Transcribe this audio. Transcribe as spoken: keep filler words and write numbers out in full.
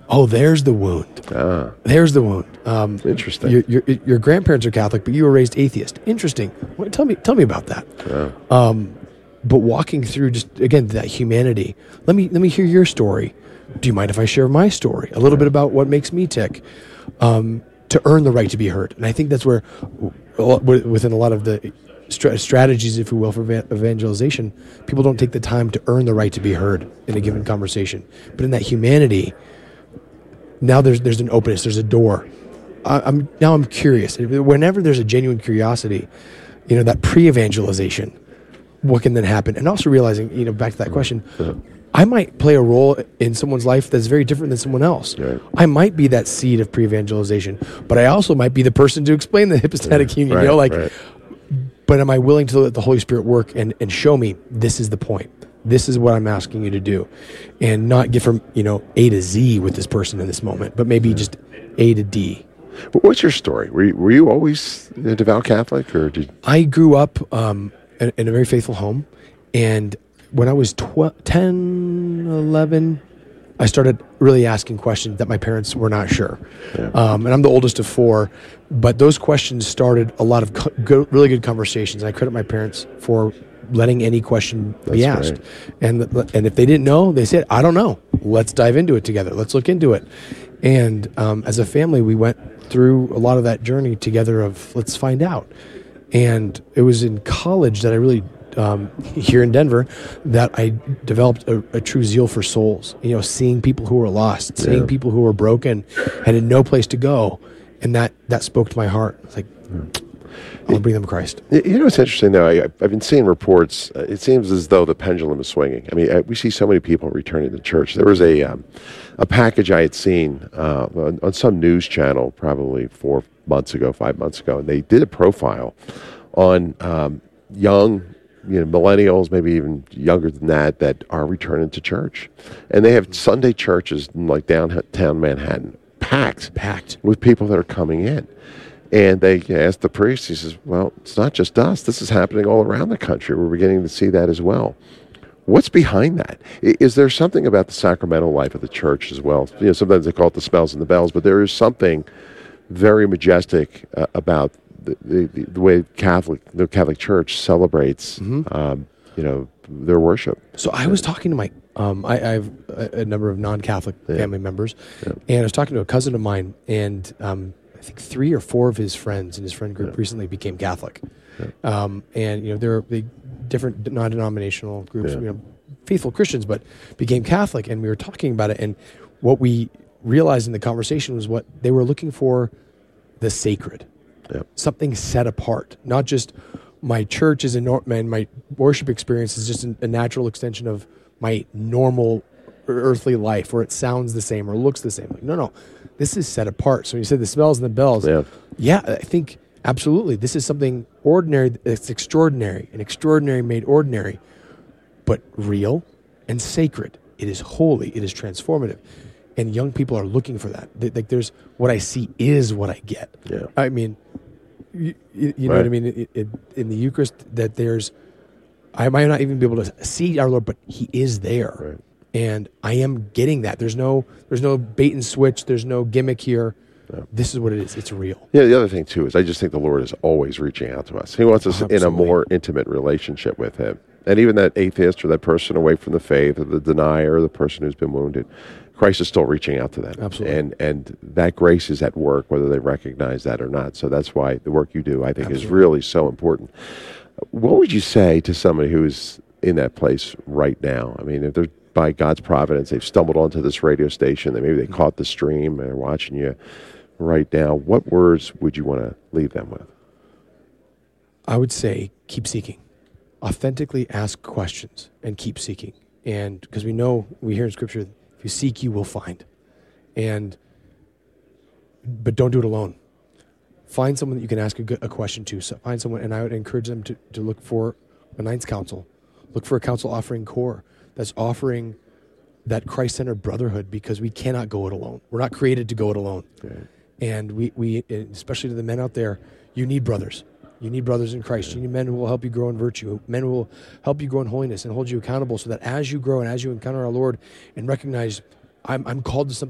Oh, there's the wound. Ah, There's the wound. Um, interesting. Your, your your grandparents are Catholic, but you were raised atheist. Interesting. Well, tell me tell me about that. Yeah. Um, but walking through just again that humanity. Let me let me hear your story. Do you mind if I share my story? A little bit about what makes me tick, um, to earn the right to be heard. And I think that's where, within a lot of the stra- strategies, if you will, for evangelization, people don't take the time to earn the right to be heard in a given conversation. But in that humanity, now there's there's an openness, there's a door. I, I'm now I'm curious. Whenever there's a genuine curiosity, you know, that pre-evangelization, what can then happen? And also realizing, you know, back to that question, I might play a role in someone's life that's very different than someone else. Right. I might be that seed of pre-evangelization, but I also might be the person to explain the hypostatic union. Right, you know, like, right. but am I willing to let the Holy Spirit work and, and show me this is the point? This is what I'm asking you to do, and not get from, you know, A to Z with this person in this moment, but maybe just A to D. But what's your story? Were you, were you always a devout Catholic, or did? I grew up um, in, in a very faithful home, and when I was twelve, ten, eleven, I started really asking questions that my parents were not sure. Yeah. Um, and I'm the oldest of four, but those questions started a lot of co- good, really good conversations. And I credit my parents for letting any question be That's asked. And the, and if they didn't know, they said, I don't know. Let's dive into it together. Let's look into it. And um, as a family, we went through a lot of that journey together of let's find out. And it was in college that I really Um, here in Denver, that I developed a, a true zeal for souls. You know, seeing people who were lost, seeing Yeah. people who were broken, and had no place to go, and that that spoke to my heart. It's like, I want to bring them Christ. You know, it's interesting though. I, I've been seeing reports. Uh, it seems as though the pendulum is swinging. I mean, I, we see so many people returning to church. There was a um, a package I had seen uh, on, on some news channel probably four months ago, five months ago, and they did a profile on um, young, you know, millennials, maybe even younger than that, that are returning to church. And they have Sunday churches in like downtown Manhattan, packed, Packed. with people that are coming in. And they asked the priest, he says, well, it's not just us. This is happening all around the country. We're beginning to see that as well. What's behind that? I- Is there something about the sacramental life of the church as well? You know, sometimes they call it the smells and the bells, but there is something very majestic uh, about The, the, the way Catholic the Catholic Church celebrates, Mm-hmm. um, you know, their worship. So I was talking to my, um, I, I have a, a number of non-Catholic Yeah. family members, Yeah. and I was talking to a cousin of mine, and um, I think three or four of his friends in his friend group Yeah. recently became Catholic. Um, and, you know, there are the different non-denominational groups, Yeah. you know, faithful Christians, but became Catholic, and we were talking about it, and what we realized in the conversation was what they were looking for, the sacred. Yep. Something set apart, not just my church is a nor- and my worship experience is just an, a natural extension of my normal earthly life, where it sounds the same or looks the same. Like, no, no, this is set apart. So when you said the smells and the bells, Yeah. yeah, I think absolutely this is something ordinary. It's extraordinary, an extraordinary made ordinary, but real and sacred. It is holy. It is transformative. And young people are looking for that. They, like, there's what I see is what I get. Yeah. I mean, you, you, you know Right. what I mean? It, it, in the Eucharist, that there's, I might not even be able to see our Lord, but He is there, Right. and I am getting that. There's no, there's no bait and switch. There's no gimmick here. Yeah. This is what it is. It's real. Yeah, the other thing too is I just think the Lord is always reaching out to us. He wants us in a Absolutely. more intimate relationship with Him. And even that atheist or that person away from the faith or the denier or the person who's been wounded, Christ is still reaching out to them. Absolutely. And and that grace is at work, whether they recognize that or not. So that's why the work you do, I think, is Absolutely. really so important. What would you say to somebody who's in that place right now? I mean, if they're by God's providence, they've stumbled onto this radio station, they maybe they caught the stream and they're watching you right now, what words would you want to leave them with? I would say keep seeking. Authentically ask questions and keep seeking. And because we know, we hear in Scripture, if you seek, you will find. And, but don't do it alone. Find someone that you can ask a, good- a question to. So find someone, and I would encourage them to, to look for a Ninth Council. Look for a council offering core that's offering that Christ-centered brotherhood, because we cannot go it alone. We're not created to go it alone. Right. And we, we, especially to the men out there, you need brothers. You need brothers in Christ. You need men who will help you grow in virtue, men who will help you grow in holiness and hold you accountable, so that as you grow and as you encounter our Lord and recognize, I'm, I'm called to something